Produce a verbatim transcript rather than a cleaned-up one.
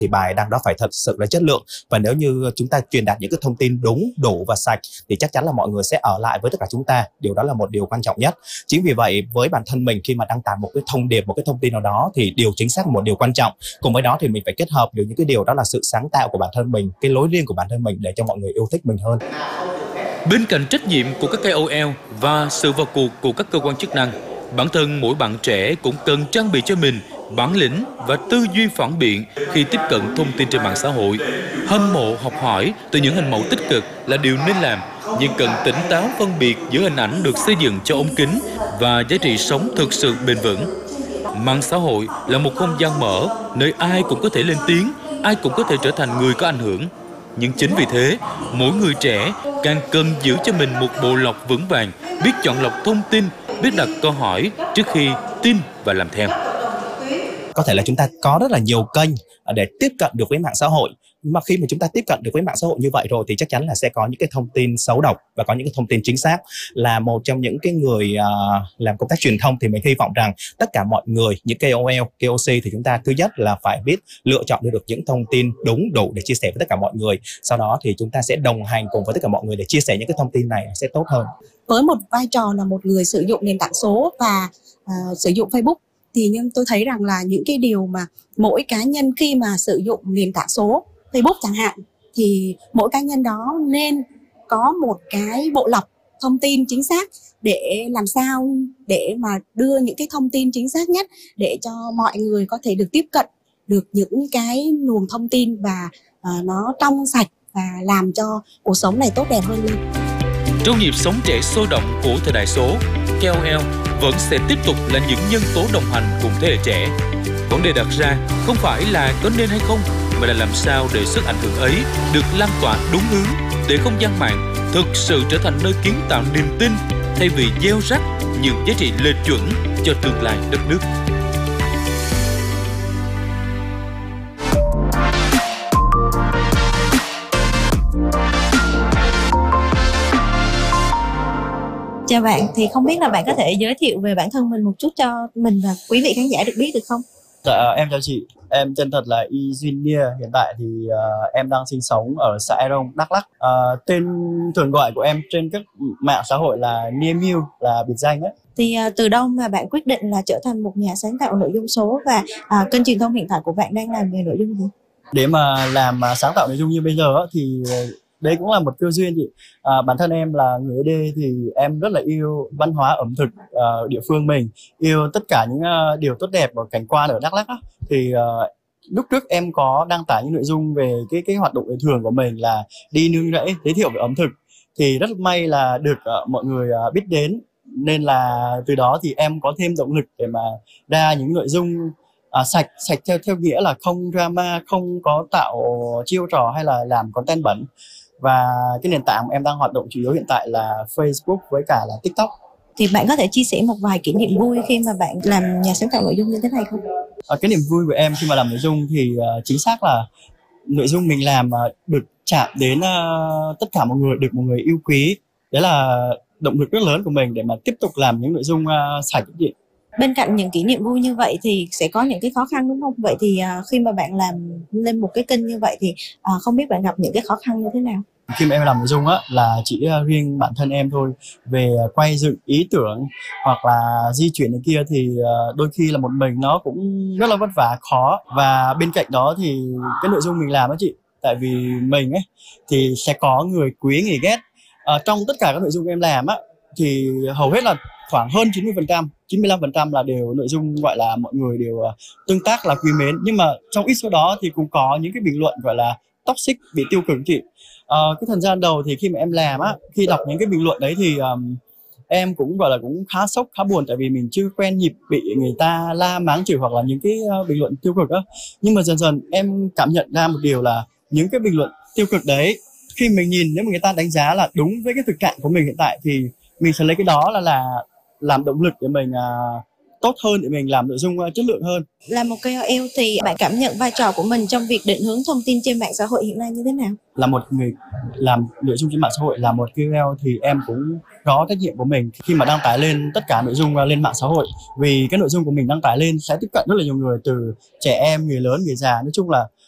thì bài đăng đó phải thật sự là chất lượng. Và nếu như chúng ta truyền đạt những cái thông tin đúng, đủ và sạch thì chắc chắn là mọi người sẽ ở lại với tất cả chúng ta. Điều đó là một điều quan trọng nhất. Chính vì vậy với bản thân mình, khi mà đăng tải một cái thông điệp, một cái thông tin nào đó thì điều chính xác là một điều quan trọng. Cùng với đó thì mình phải kết hợp được những cái điều đó là sự sáng tạo của bản thân mình, cái lối riêng của bản thân mình để cho mọi người yêu thích mình hơn. Bên cạnh trách nhiệm của các K O L và sự vào cuộc của các cơ quan chức năng, bản thân mỗi bạn trẻ cũng cần trang bị cho mình bản lĩnh và tư duy phản biện khi tiếp cận thông tin trên mạng xã hội. Hâm mộ, học hỏi từ những hình mẫu tích cực là điều nên làm, nhưng cần tỉnh táo phân biệt giữa hình ảnh được xây dựng cho ống kính và giá trị sống thực sự bền vững. Mạng xã hội là một không gian mở, nơi ai cũng có thể lên tiếng, ai cũng có thể trở thành người có ảnh hưởng. Nhưng chính vì thế, mỗi người trẻ càng cần giữ cho mình một bộ lọc vững vàng, biết chọn lọc thông tin, biết đặt câu hỏi trước khi tin và làm theo. Có thể là chúng ta có rất là nhiều kênh để tiếp cận được với mạng xã hội. Nhưng mà khi mà chúng ta tiếp cận được với mạng xã hội như vậy rồi thì chắc chắn là sẽ có những cái thông tin xấu độc và có những cái thông tin chính xác. Là một trong những cái người uh, làm công tác truyền thông thì mình hy vọng rằng tất cả mọi người, những K O L, K O C thì chúng ta thứ nhất là phải biết lựa chọn được những thông tin đúng đủ để chia sẻ với tất cả mọi người. Sau đó thì chúng ta sẽ đồng hành cùng với tất cả mọi người để chia sẻ những cái thông tin này sẽ tốt hơn. Với một vai trò là một người sử dụng nền tảng số và uh, sử dụng Facebook, thì nhưng tôi thấy rằng là những cái điều mà mỗi cá nhân khi mà sử dụng nền tảng số Facebook chẳng hạn, thì mỗi cá nhân đó nên có một cái bộ lọc thông tin chính xác để làm sao để mà đưa những cái thông tin chính xác nhất để cho mọi người có thể được tiếp cận được những cái luồng thông tin và uh, nó trong sạch và làm cho cuộc sống này tốt đẹp hơn lên. Trong nhịp sống trẻ sôi động của thời đại số, K O L vẫn sẽ tiếp tục là những nhân tố đồng hành cùng thế hệ trẻ. Vấn đề đặt ra không phải là có nên hay không, mà là làm sao để sức ảnh hưởng ấy được lan tỏa đúng hướng, để không gian mạng thực sự trở thành nơi kiến tạo niềm tin thay vì gieo rắc những giá trị lệch chuẩn cho tương lai đất nước. Chào bạn, thì không biết là bạn có thể giới thiệu về bản thân mình một chút cho mình và quý vị khán giả được biết được không? Dạ, em chào chị, em chân thật là Y Duyên Nia. Hiện tại thì uh, em đang sinh sống ở xã Erong, Đắk Lắk. Uh, tên thường gọi của em trên các mạng xã hội là Nia Miu, là biệt danh ấy. Thì uh, từ đâu mà bạn quyết định là trở thành một nhà sáng tạo nội dung số, và uh, kênh truyền thông hiện tại của bạn đang làm về nội dung gì? Để mà làm uh, sáng tạo nội dung như bây giờ thì đấy cũng là một cơ duyên chị. À, bản thân em là người ế đê thì em rất là yêu văn hóa ẩm thực uh, địa phương mình, yêu tất cả những uh, điều tốt đẹp và cảnh quan ở Đắk Lắk á. Thì uh, lúc trước em có đăng tải những nội dung về cái cái hoạt động đời thường của mình là đi nương rẫy, giới thiệu về ẩm thực, thì rất may là được uh, mọi người uh, biết đến, nên là từ đó thì em có thêm động lực để mà ra những nội dung uh, sạch sạch theo theo nghĩa là không drama, không có tạo chiêu trò hay là làm content bẩn. Và cái nền tảng em đang hoạt động chủ yếu hiện tại là Facebook với cả là TikTok. Thì bạn có thể chia sẻ một vài kỷ niệm vui khi mà bạn làm nhà sáng tạo nội dung như thế này không? À, cái niềm vui của em khi mà làm nội dung thì uh, chính xác là nội dung mình làm uh, được chạm đến uh, tất cả mọi người, được mọi người yêu quý. Đấy là động lực rất lớn của mình để mà tiếp tục làm những nội dung uh, sạch. Bên cạnh những kỷ niệm vui như vậy thì sẽ có những cái khó khăn đúng không? Vậy thì uh, khi mà bạn làm lên một cái kênh như vậy thì uh, không biết bạn gặp những cái khó khăn như thế nào? Khi mà em làm nội dung á, là chỉ riêng bản thân em thôi, về quay dựng ý tưởng hoặc là di chuyển này kia thì đôi khi là một mình nó cũng rất là vất vả, khó. Và bên cạnh đó thì cái nội dung mình làm á chị, tại vì mình ấy thì sẽ có người quý người ghét. À, trong tất cả các nội dung em làm á thì hầu hết là khoảng hơn chín mươi phần trăm, chín mươi lăm phần trăm là đều nội dung gọi là mọi người đều tương tác là quý mến. Nhưng mà trong ít số đó thì cũng có những cái bình luận gọi là toxic, bị tiêu cực chị. Uh, cái thời gian đầu thì khi mà em làm á, khi đọc những cái bình luận đấy thì um, em cũng gọi là cũng khá sốc, khá buồn, tại vì mình chưa quen nhịp bị người ta la mắng chửi hoặc là những cái uh, bình luận tiêu cực á. Nhưng mà dần dần em cảm nhận ra một điều là những cái bình luận tiêu cực đấy, khi mình nhìn nếu mà người ta đánh giá là đúng với cái thực trạng của mình hiện tại thì mình sẽ lấy cái đó là là làm động lực để mình uh, tốt hơn, để mình làm nội dung uh, chất lượng hơn. Là một K O L thì bạn cảm nhận vai trò của mình trong việc định hướng thông tin trên mạng xã hội hiện nay như thế nào? Là một người làm nội dung trên mạng xã hội, là một K O L thì em cũng có trách nhiệm của mình khi mà đăng tải lên tất cả nội dung uh, lên mạng xã hội. Vì cái nội dung của mình đăng tải lên sẽ tiếp cận rất là nhiều người, từ trẻ em, người lớn, người già. Nói chung là